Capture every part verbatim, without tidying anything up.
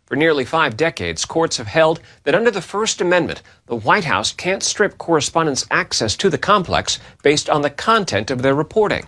For nearly five decades, courts have held that under the First Amendment, the White House can't strip correspondents' access to the complex based on the content of their reporting.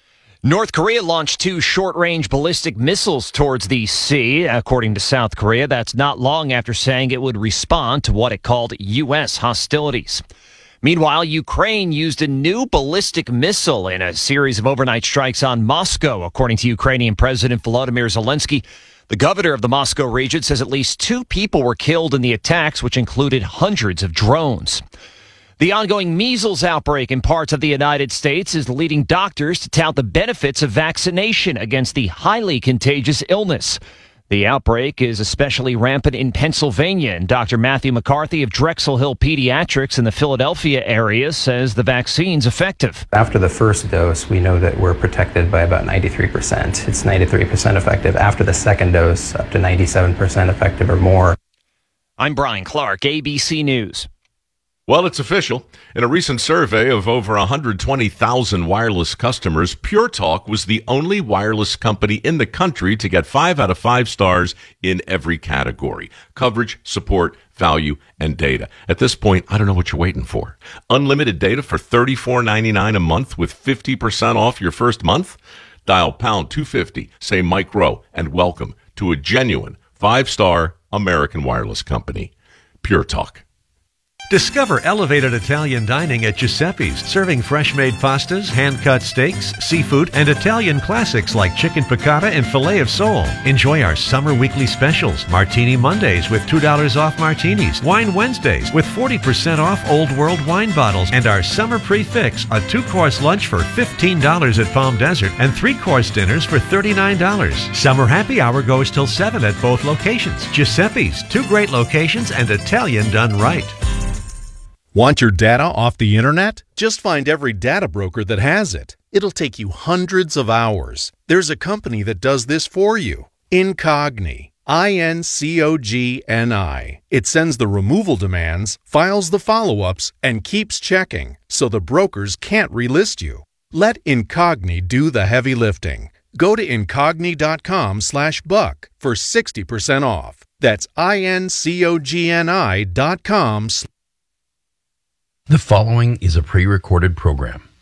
North Korea launched two short-range ballistic missiles towards the sea, according to South Korea. That's not long after saying it would respond to what it called U S hostilities. Meanwhile, Ukraine used a new ballistic missile in a series of overnight strikes on Moscow, according to Ukrainian President Volodymyr Zelensky. The governor of the Moscow region says at least two people were killed in the attacks, which included hundreds of drones. The ongoing measles outbreak in parts of the United States is leading doctors to tout the benefits of vaccination against the highly contagious illness. The outbreak is especially rampant in Pennsylvania, and Doctor Matthew McCarthy of Drexel Hill Pediatrics in the Philadelphia area says the vaccine's effective. After the first dose, we know that we're protected by about ninety-three percent. It's ninety-three percent effective. After the second dose, up to ninety-seven percent effective or more. I'm Brian Clark, A B C News. Well, it's official. In a recent survey of over one hundred twenty thousand wireless customers, Pure Talk was the only wireless company in the country to get five out of five stars in every category: coverage, support, value, and data. At this point, I don't know what you're waiting for. Unlimited data for thirty-four ninety-nine a month with fifty percent off your first month? Dial pound two fifty, say Mike Rowe, and welcome to a genuine five-star American wireless company. Pure Talk. Discover elevated Italian dining at Giuseppe's, serving fresh-made pastas, hand-cut steaks, seafood, and Italian classics like chicken piccata and filet of sole. Enjoy our summer weekly specials: Martini Mondays with two dollars off martinis, Wine Wednesdays with forty percent off Old World wine bottles, and our summer prefix, a two-course lunch for fifteen dollars at Palm Desert and three-course dinners for thirty-nine dollars. Summer happy hour goes till seven at both locations. Giuseppe's, two great locations and Italian done right. Want your data off the internet? Just find every data broker that has it. It'll take you hundreds of hours. There's a company that does this for you. Incogni. I N C O G N I. It sends the removal demands, files the follow-ups, and keeps checking, so the brokers can't relist you. Let Incogni do the heavy lifting. Go to incogni.com slash buck for sixty percent off. That's I-N-C-O-G-N-I dot com. The following is a pre-recorded program.